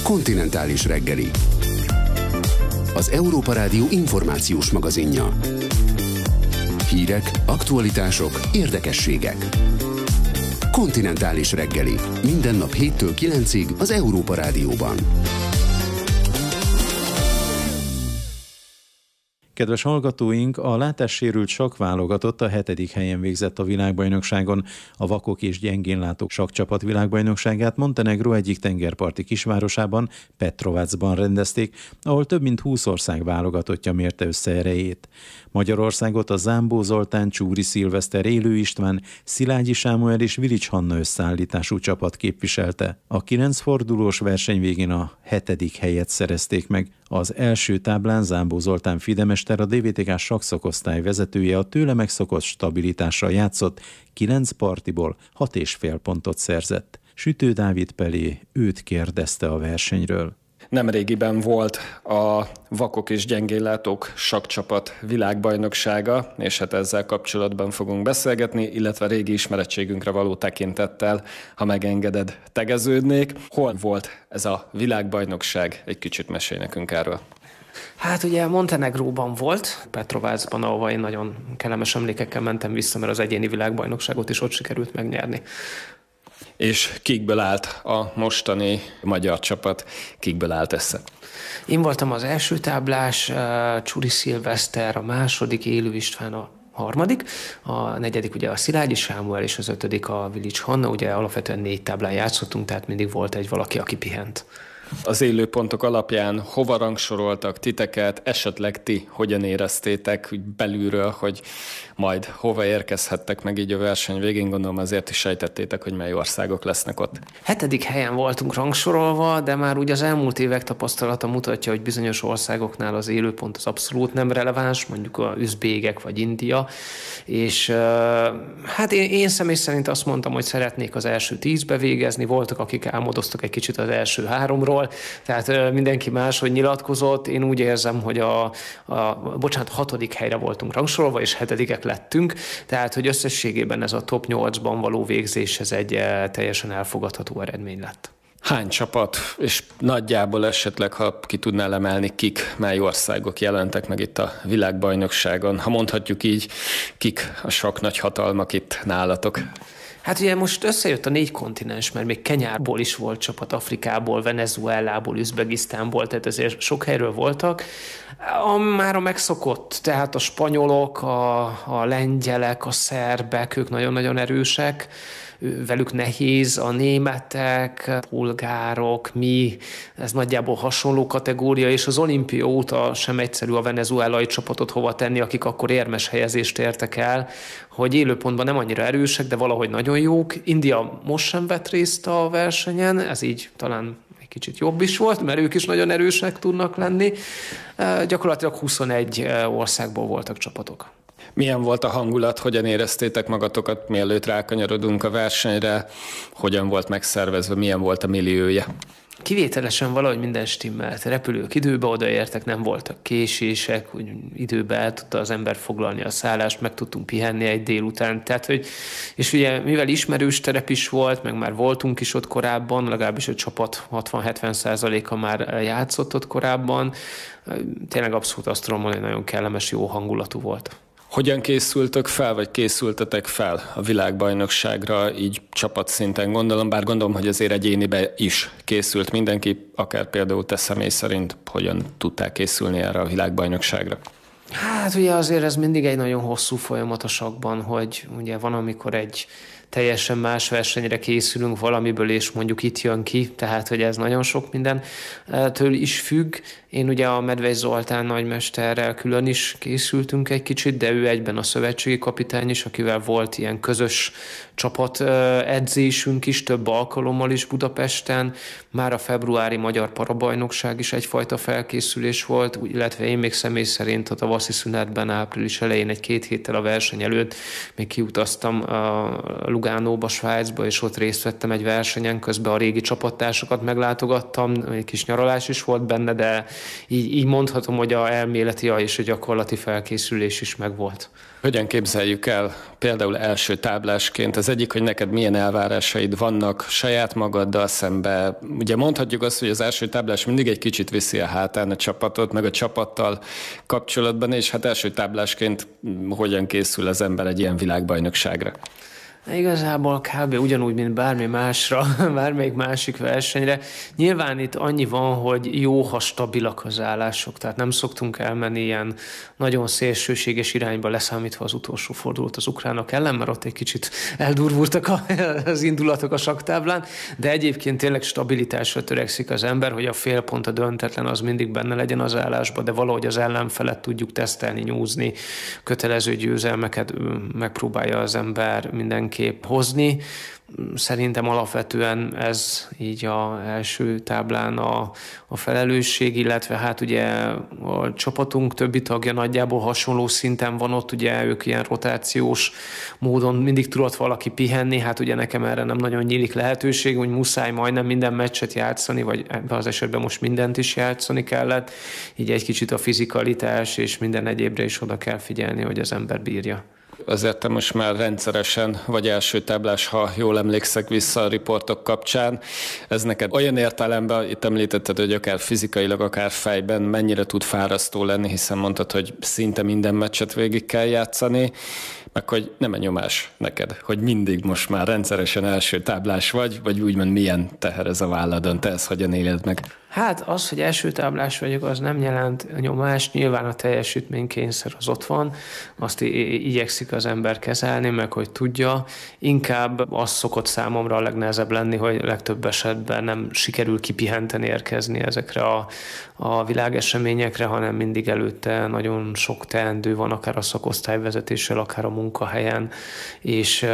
Kontinentális reggeli. Az Európa Rádió információs magazinja. Hírek, aktualitások, érdekességek. Kontinentális reggeli. Minden nap 7-től 9-ig az Európa Rádióban. Kedves hallgatóink, a látássérült sakkválogatott a 7. helyen végzett a világbajnokságon. A vakok és gyengénlátók sakkcsapat világbajnokságát Montenegró egyik tengerparti kisvárosában, Petrovacban rendezték, ahol több mint 20 ország válogatottja mérte össze erejét. Magyarországot a Zámbó Zoltán, Csúri Szilveszter, Élő István, Szilágyi Sámuel és Vilics Hanna összeállítású csapat képviselte. A 9 fordulós verseny végén a 7. helyet szerezték meg. Az első táblán Zámbó Zoltán fidemester, a DVTK sakkszakosztály vezetője a tőle megszokott stabilitással játszott, 9 partiból 6,5 pontot szerzett. Sütő Dávid Pelé őt kérdezte a versenyről. Nemrégiben volt a vakok és gyengénlátók sakkcsapat világbajnoksága, és hát ezzel kapcsolatban fogunk beszélgetni, illetve régi ismerettségünkre való tekintettel, ha megengeded, tegeződnék. Hol volt ez a világbajnokság? Egy kicsit mesélj nekünk erről. Hát ugye Montenegróban volt, Petrovacban, ahova én nagyon kellemes emlékekkel mentem vissza, mert az egyéni világbajnokságot is ott sikerült megnyerni. És kikből állt a mostani magyar csapat, kikből állt össze? Én voltam az első táblás, Csúri Szilveszter, a második, Élő István a harmadik, a negyedik ugye a Szilágyi Sámuel, és az ötödik a Vilics Hanna. Ugye alapvetően 4 táblán játszottunk, tehát mindig volt egy valaki, aki pihent. Az élőpontok alapján hova rangsoroltak titeket, esetleg ti hogyan éreztétek úgy belülről, hogy majd hova érkezhettek meg így a verseny végén? Gondolom azért is sejtettétek, hogy mely országok lesznek ott. 7. helyen voltunk rangsorolva, de már úgy az elmúlt évek tapasztalata mutatja, hogy bizonyos országoknál az élőpont az abszolút nem releváns, mondjuk az üzbégek vagy India, és hát én személy szerint azt mondtam, hogy szeretnék az első 10-be végezni, voltak, akik álmodoztak egy kicsit az első 3-ról, tehát mindenki máshogy nyilatkozott. Én úgy érzem, hogy a 6. helyre voltunk rangsorolva, és 7. lettünk, tehát hogy összességében ez a top 8-ban való végzés, ez egy teljesen elfogadható eredmény lett. Hány csapat, és nagyjából esetleg, ha ki tudnál emelni, mely országok jelentek meg itt a világbajnokságon? Ha mondhatjuk így, kik a sakk nagyhatalmak itt nálatok? Hát ugye most összejött a 4 kontinens, mert még Kenyából is volt csapat, Afrikából, Venezuelából, Üzbegisztánból, tehát ezért sok helyről voltak. Már a megszokott, tehát a spanyolok, a lengyelek, a szerbek, ők nagyon-nagyon erősek, velük nehéz, a németek, bulgárok, mi, ez nagyjából hasonló kategória, és az olimpia óta sem egyszerű a venezuelai csapatot hova tenni, akik akkor érmes helyezést értek el, hogy élőpontban nem annyira erősek, de valahogy nagyon jók. India most sem vett részt a versenyen, ez így talán egy kicsit jobb is volt, mert ők is nagyon erősek tudnak lenni. Gyakorlatilag 21 országból voltak csapatok. Milyen volt a hangulat, hogyan éreztétek magatokat, mielőtt rákanyarodunk a versenyre, hogyan volt megszervezve, milyen volt a milliója? Kivételesen valahogy minden stimmelt. Repülők időbe odaértek, nem voltak késések, úgy időbe el tudta az ember foglalni a szállást, meg tudtunk pihenni egy délután. Tehát, és ugye mivel ismerős terep is volt, meg már voltunk is ott korábban, legalábbis a csapat 60-70%-a már játszott ott korábban, tényleg abszolút azt tudom mondani, nagyon kellemes, jó hangulatú volt. Hogyan készültök fel, vagy készültetek fel a világbajnokságra, így csapatszinten gondolom, bár gondolom, hogy azért egyénibe is készült mindenki, akár például te személy szerint hogyan tudtál készülni erre a világbajnokságra? Hát ugye azért ez mindig egy nagyon hosszú folyamat a sakkban, hogy ugye van, amikor egy teljesen más versenyre készülünk valamiből, és mondjuk itt jön ki, tehát hogy ez nagyon sok mindentől is függ. Én ugye a Medvei Zoltán nagymesterrel külön is készültünk egy kicsit, de ő egyben a szövetségi kapitány is, akivel volt ilyen közös csapat edzésünk is, több alkalommal is Budapesten. Már a februári magyar parabajnokság is egyfajta felkészülés volt, illetve én még személy szerint a tavaszi szünetben április elején 1-2 héttel a verseny előtt még kiutaztam a Lugánóba, Svájcba, és ott részt vettem egy versenyen, közben a régi csapattársakat meglátogattam, egy kis nyaralás is volt benne, de így mondhatom, hogy a elméleti és a gyakorlati felkészülés is megvolt. Hogyan képzeljük el például első táblásként? Az egyik, hogy neked milyen elvárásaid vannak saját magaddal szembe. Ugye mondhatjuk azt, hogy az első táblás mindig egy kicsit viszi a hátán a csapatot, meg a csapattal kapcsolatban, és hát első táblásként hogyan készül az ember egy ilyen világbajnokságra? Igazából kb. Ugyanúgy, mint bármi másra, bármelyik másik versenyre. Nyilván itt annyi van, hogy jó, ha stabilak az állások, tehát nem szoktunk elmenni ilyen nagyon szélsőséges irányba, leszámítva az utolsó fordulót az ukránok ellen, mert ott egy kicsit eldurvultak az indulatok a sakktáblán, de egyébként tényleg stabilitásra törekszik az ember, hogy a fél pont a döntetlen az mindig benne legyen az állásba, de valahogy az ellenfelet tudjuk tesztelni, nyúzni, kötelező győzelmeket megpróbálja az ember mindenki hozni. Szerintem alapvetően ez így az első táblán a felelősség, illetve hát ugye a csapatunk többi tagja nagyjából hasonló szinten van ott, ugye ők ilyen rotációs módon mindig tudott valaki pihenni, hát ugye nekem erre nem nagyon nyílik lehetőség, hogy muszáj majdnem minden meccset játszani, vagy ebben az esetben most mindent is játszani kellett, így egy kicsit a fizikalitás és minden egyébre is oda kell figyelni, hogy az ember bírja. Azért te most már rendszeresen vagy első táblás, ha jól emlékszek vissza a riportok kapcsán. Ez neked olyan értelemben, itt említetted, hogy akár fizikailag, akár fejben mennyire tud fárasztó lenni, hiszen mondtad, hogy szinte minden meccset végig kell játszani, meg hogy nem a nyomás neked, hogy mindig most már rendszeresen első táblás vagy úgymond milyen teher ez a válladon, te ezt hogyan éled meg? Hát az, hogy első táblás vagyok, az nem jelent nyomást, nyilván a teljesítménykényszer az ott van, azt igyekszik az ember kezelni, meg hogy tudja. Inkább az szokott számomra a legnehezebb lenni, hogy legtöbb esetben nem sikerül kipihenteni érkezni ezekre a világeseményekre, hanem mindig előtte nagyon sok teendő van, akár a szakosztályvezetéssel, akár a munkahelyen, és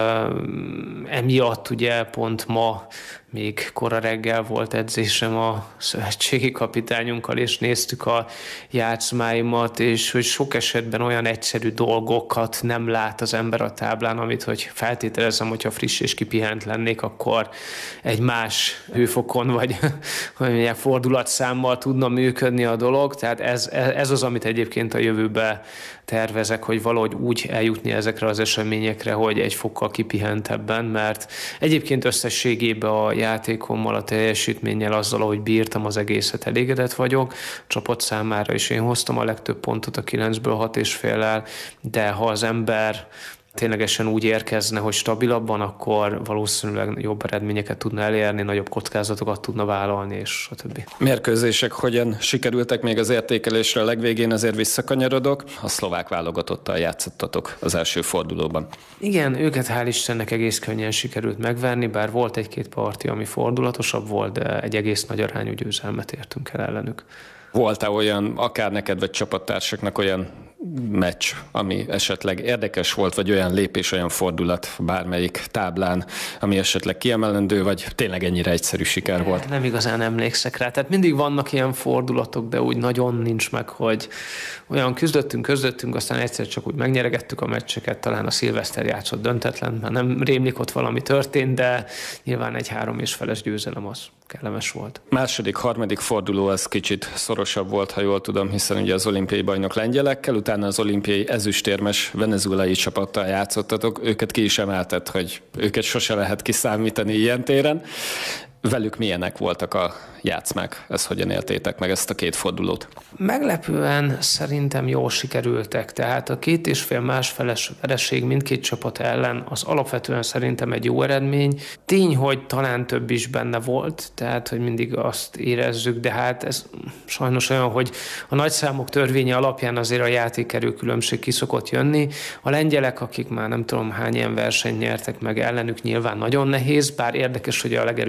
emiatt ugye pont ma még kora reggel volt edzésem a szövetségi kapitányunkkal, és néztük a játszmáimat, és hogy sok esetben olyan egyszerű dolgokat nem lát az ember a táblán, amit hogy feltételezem, hogyha friss és kipihent lennék, akkor egy más hőfokon, vagy milyen fordulatszámmal tudna működni a dolog. Tehát ez az, amit egyébként a jövőbe tervezek, hogy valahogy úgy eljutni ezekre az eseményekre, hogy egy fokkal kipihentebben, mert egyébként összességében a játékommal, a teljesítménnyel, azzal, ahogy bírtam az egészet, elégedett vagyok. Csapat számára is én hoztam a legtöbb pontot a 9-ből 6,5-lel, de ha az ember ténylegesen úgy érkezne, hogy stabilabban, akkor valószínűleg jobb eredményeket tudna elérni, nagyobb kockázatokat tudna vállalni, és stb. Mérkőzések hogyan sikerültek még az értékelésre? A legvégén azért visszakanyarodok. A szlovák válogatottal játszottatok az első fordulóban. Igen, őket hál' Istennek egész könnyen sikerült megverni, bár volt egy-két parti, ami fordulatosabb volt, de egy egész nagy arányú győzelmet értünk el ellenük. Volt-e olyan, akár neked vagy csapattársaknak olyan meccs, ami esetleg érdekes volt, vagy olyan lépés, olyan fordulat bármelyik táblán, ami esetleg kiemelendő, vagy tényleg ennyire egyszerű siker volt? Nem igazán emlékszek rá. Tehát mindig vannak ilyen fordulatok, de úgy nagyon nincs meg, hogy olyan küzdöttünk, aztán egyszer csak úgy megnyeregettük a meccseket, talán a Szilveszter játszott döntetlen, mert nem rémlik ott valami történt, de nyilván egy 3,5-es győzelem az kellemes volt. Második, harmadik forduló az kicsit szorosabb volt, ha jól tudom, hiszen ugye az olimpiai bajnok lengyelekkel, utána az olimpiai ezüstérmes venezuelai csapattal játszottatok, őket ki is emeltett, hogy őket sose lehet kiszámítani ilyen téren. Velük milyenek voltak a játszmák? Ezt hogyan éltétek meg, ezt a két fordulót? Meglepően szerintem jól sikerültek, tehát a 2,5 másfeles vereség mindkét csapat ellen az alapvetően szerintem egy jó eredmény. Tény, hogy talán több is benne volt, tehát hogy mindig azt érezzük, de hát ez sajnos olyan, hogy a nagyszámok törvénye alapján azért a játékerő különbség ki szokott jönni. A lengyelek, akik már nem tudom hány ilyen versenyt nyertek meg ellenük, nyilván nagyon nehéz, bár érdekes, hogy a legerősebb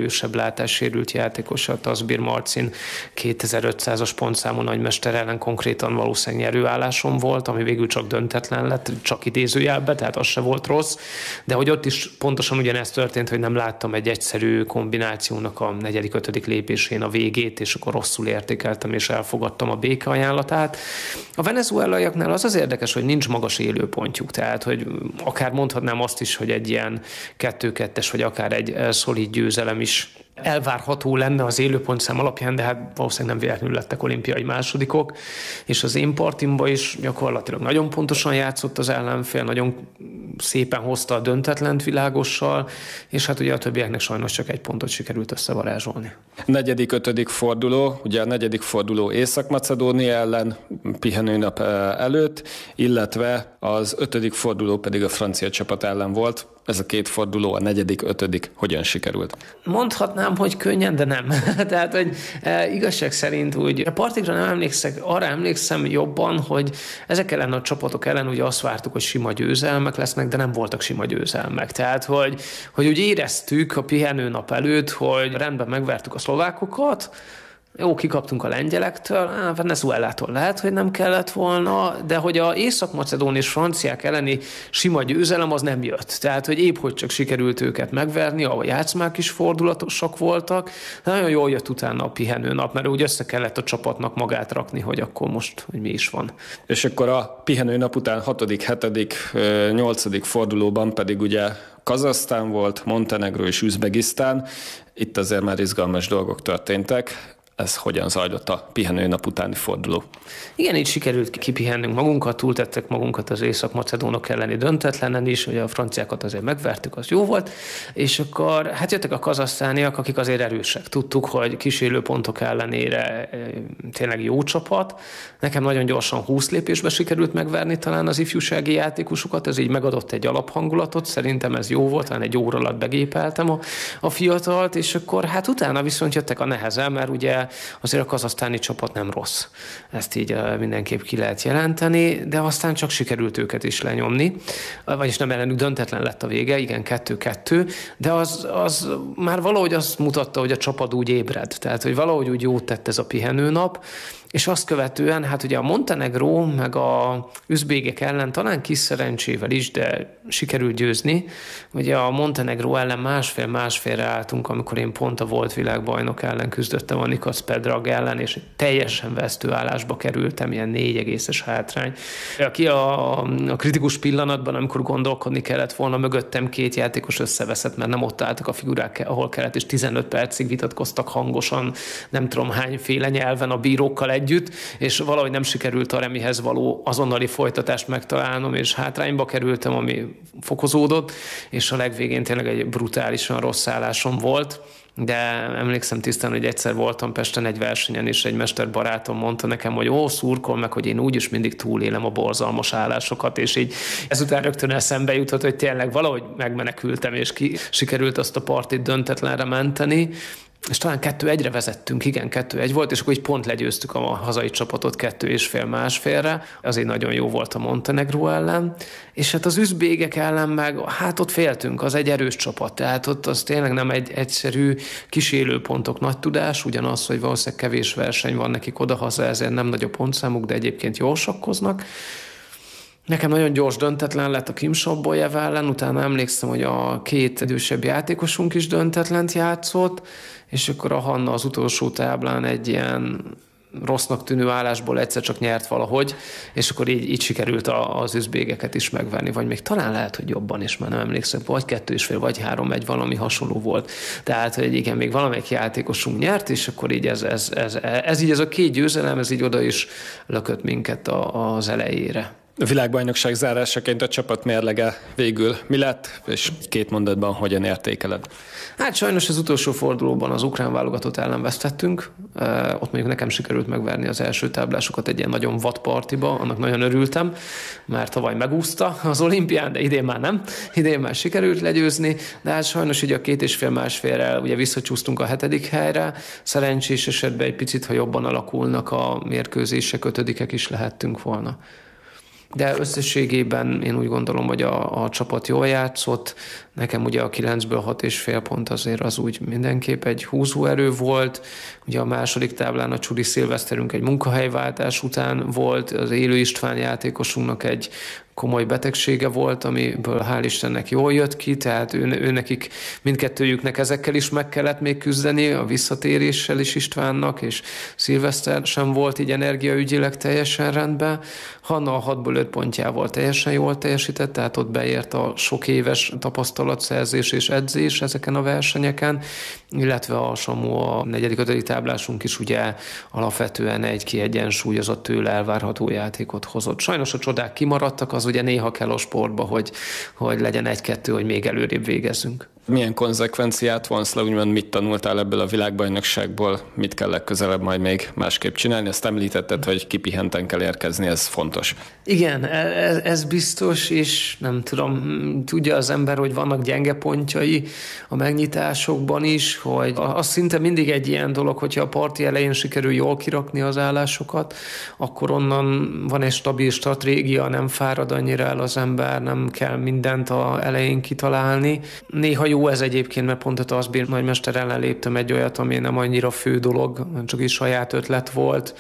látássérült játékosat, Asbir Marcin 2500-as pontszámú nagymester ellen konkrétan valószínűleg nyerőállásom volt, ami végül csak döntetlen lett, csak idézőjelbe, tehát az se volt rossz, de hogy ott is pontosan ugyanezt történt, hogy nem láttam egy egyszerű kombinációnak a 4.-5. lépésén a végét, és akkor rosszul értékeltem, és elfogadtam a béke ajánlatát. A venezuelaiaknál az érdekes, hogy nincs magas élőpontjuk, tehát hogy akár mondhatnám azt is, hogy egy ilyen 2-2-es, vagy akár egy szolid győzelem is elvárható lenne az élőpontszám alapján, de hát valószínűleg nem véletlenül lettek olimpiai másodikok, és az én partimba is gyakorlatilag nagyon pontosan játszott az ellenfél, nagyon szépen hozta a döntetlent világossal, és hát ugye a többieknek sajnos csak egy pontot sikerült összevarázsolni. 4.-5. forduló, ugye a 4. forduló Észak-Macedónia ellen pihenőnap előtt, illetve az 5. forduló pedig a francia csapat ellen volt. Ez a 2 forduló, a 4., 5. hogyan sikerült? Mondhatnám, hogy könnyen, de nem. Tehát, hogy igazság szerint úgy a partikra nem emlékszek, arra emlékszem jobban, hogy ezek ellen a csapatok ellen ugye azt vártuk, hogy sima győzelmek lesznek, de nem voltak sima győzelmek. Tehát, hogy úgy éreztük a pihenőnap előtt, hogy rendben megvertük a szlovákokat, jó, kikaptunk a lengyelektől, Venezuelától lehet, hogy nem kellett volna, de hogy a észak-macedón és franciák elleni sima győzelem az nem jött. Tehát, hogy épp hogy csak sikerült őket megverni, ahol játszmák is fordulatosak voltak, de nagyon jól jött utána a pihenőnap, mert úgy össze kellett a csapatnak magát rakni, hogy akkor most, hogy mi is van. És akkor a pihenőnap után 6., 7., 8. fordulóban pedig ugye Kazahsztán volt, Montenegró és Üzbegisztán. Itt azért már izgalmas dolgok történtek. Ez hogyan zajlott a pihenőnap utáni forduló? Igen, így sikerült kipihennünk magunkat, túltettek magunkat az észak-macedónok elleni döntetlenen is, hogy a franciákat azért megvertük, az jó volt, és akkor hát jöttek a kazahsztániak, akik azért erősek. Tudtuk, hogy kísérő pontok ellenére tényleg jó csapat. Nekem nagyon gyorsan 20 lépésbe sikerült megverni talán az ifjúsági játékosokat, ez így megadott egy alaphangulatot, szerintem ez jó volt, talán egy óra alatt begépeltem a fiatalt, és akkor hát utána viszont jöttek a nehezen, mert ugye azért a kazahsztáni csapat nem rossz. Ezt így mindenképp ki lehet jelenteni, de aztán csak sikerült őket is lenyomni. Vagyis nem ellenük döntetlen lett a vége, igen, 2-2, de az már valahogy azt mutatta, hogy a csapat úgy ébred. Tehát, hogy valahogy úgy jót tett ez a pihenőnap, és azt követően, hát ugye a Montenegró meg a üzbégek ellen talán kis szerencsével is, de sikerült győzni. Ugye a Montenegró ellen másfélre álltunk, amikor én pont a volt világbajnok ellen küzdöttem, a Nikolas Predrag ellen, és teljesen vesztőállásba kerültem, ilyen 4,es hátrány. Aki a kritikus pillanatban, amikor gondolkodni kellett volna, mögöttem 2 játékos összeveszett, mert nem ott álltak a figurák, ahol kellett, és 15 percig vitatkoztak hangosan, nem tudom hányféle nyelven a bírókkal együtt, és valahogy nem sikerült a remihez való azonnali folytatást megtalálnom, és hátrányba kerültem, ami fokozódott, és a legvégén tényleg egy brutálisan rossz állásom volt. De emlékszem tisztán, hogy egyszer voltam Pesten egy versenyen, és egy mesterbarátom mondta nekem, hogy szurkol meg, hogy én úgyis mindig túlélem a borzalmas állásokat, és így ezután rögtön eszembe jutott, hogy tényleg valahogy megmenekültem, és sikerült azt a partit döntetlenre menteni, és talán 2-1-re vezettünk, igen, 2-1 volt, és akkor így pont legyőztük a hazai csapatot 2,5-1,5-re. Azért nagyon jó volt a Montenegró ellen, és hát az üzbégek ellen meg, hát ott féltünk, az egy erős csapat, tehát ott az tényleg nem egy egyszerű kísérőpontok nagy tudás, ugyanaz, hogy valószínűleg kevés verseny van nekik odahaza, ezért nem nagy a pontszámuk, de egyébként jól sakkoznak. Nekem nagyon gyors döntetlen lett a Kim Sobbolyev ellen, utána emlékszem, hogy a 2 idősebb játékosunk is döntetlent játszott, és akkor a Hanna az utolsó táblán egy ilyen rossznak tűnő állásból egyszer csak nyert valahogy, és akkor így sikerült az üzbégeket is megverni, vagy még talán lehet, hogy jobban is, már nem emlékszem, vagy 2,5, vagy 3-1, valami hasonló volt. Tehát, hogy igen, még valamelyik játékosunk nyert, és akkor így ez így ez a 2 győzelem, ez így oda is lökött minket az elejére. A világbajnokság zárásaként a csapat mérlege végül mi lett, és 2 mondatban hogyan értékeled? Hát sajnos az utolsó fordulóban az ukrán válogatott ellen vesztettünk. Ott mondjuk nekem sikerült megverni az első táblásokat egy ilyen nagyon vadpartiba, annak nagyon örültem, mert tavaly megúszta az olimpián, de idén már nem. Idén már sikerült legyőzni, de hát sajnos így a 2,5-1,5-rel ugye visszacsúsztunk a 7. helyre. Szerencsés esetben egy picit, ha jobban alakulnak a mérkőzések, 5. is lehettünk volna. de összességében én úgy gondolom, hogy a csapat jól játszott. Nekem ugye a 9-ből 6,5 pont azért az úgy mindenképp egy húzóerő volt. Ugye a második táblán a Csudi Szilveszterünk egy munkahelyváltás után volt, az Élő István játékosunknak egy komoly betegsége volt, amiből hál' Istennek jól jött ki, tehát ő nekik mindkettőjüknek ezekkel is meg kellett még küzdeni, a visszatéréssel is Istvánnak, és Szilveszter sem volt így energiaügyileg teljesen rendben. Hanna a 6-ból 5 pontjával teljesen jól teljesített, tehát ott beért a sok éves tapasztalatszerzés és edzés ezeken a versenyeken, illetve a Samu, a 4.-5. táblásunk is ugye alapvetően egy kiegyensúlyozott tőle elvárható játékot hozott. Sajnos a csodák kimaradtak, az ugye néha kell a sportba, hogy legyen 1-2, hogy még előrébb végezzünk. Milyen konzekvenciát vonsz le, úgymond mit tanultál ebből a világbajnokságból, mit kell legközelebb majd még másképp csinálni? Ezt említetted, hogy kipihenten kell érkezni, ez fontos. Igen, ez biztos, és nem tudom, tudja az ember, hogy vannak gyenge pontjai a megnyitásokban is, hogy az szinte mindig egy ilyen dolog, hogyha a parti elején sikerül jól kirakni az állásokat, akkor onnan van egy stabil stratégia, nem fárad annyira el az ember, nem kell mindent az elején kitalálni. Néha jó ez egyébként, mert pont a Taszbír nagymester ellen léptem egy olyat, ami nem annyira fő dolog, csak is saját ötlet volt,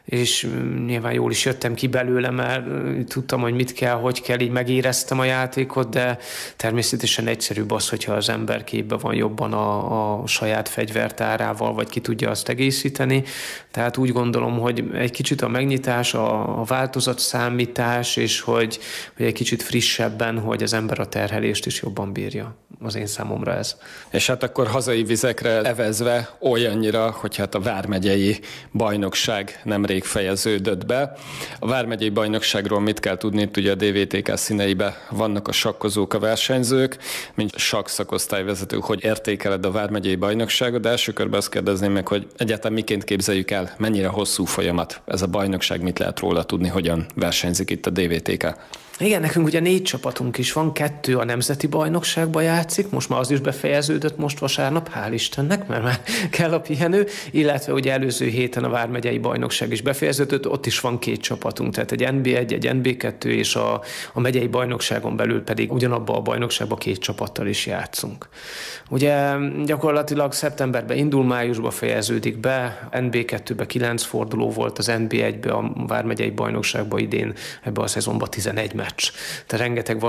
és nyilván jól is jöttem ki belőle, mert tudtam, hogy mit kell, hogy kell, így megéreztem a játékot, de természetesen egyszerűbb az, hogyha az ember képbe van jobban a saját fegyvertárával, vagy ki tudja azt egészíteni. Tehát úgy gondolom, hogy egy kicsit a megnyitás, a változatszámítás, és hogy egy kicsit frissebben, hogy az ember a terhelést is jobban bírja. Az én számomra ez. És hát akkor hazai vizekre evezve olyannyira, hogy hát a vármegyei bajnokság nemrég fejeződött be. A vármegyei bajnokságról mit kell tudni? Itt ugye a DVTK színeibe vannak a sakkozók, a versenyzők, mint sakszakosztályvezető, hogy értékeled a vármegyei bajnokságot, de első körben azt kérdezném meg, hogy egyáltalán miként képzeljük el, mennyire hosszú folyamat ez a bajnokság, mit lehet róla tudni, hogyan versenyzik itt a DVTK? Igen, nekünk ugye 4 csapatunk is van, 2 a nemzeti bajnokságban játszik, most már az is befejeződött most vasárnap, hál' Istennek, mert már kell a pihenő, illetve ugye előző héten a vármegyei bajnokság is befejeződött, ott is van 2 csapatunk, tehát egy NB1, egy NB2, és a megyei bajnokságon belül pedig ugyanabban a bajnokságban 2 csapattal is játszunk. Ugye gyakorlatilag szeptemberben indul, májusban fejeződik be, NB2-ben 9 forduló volt, az NB1-ben a vármegyei bajnokságban idén ebben a szezonban 11 meccs. Tehát rengeteg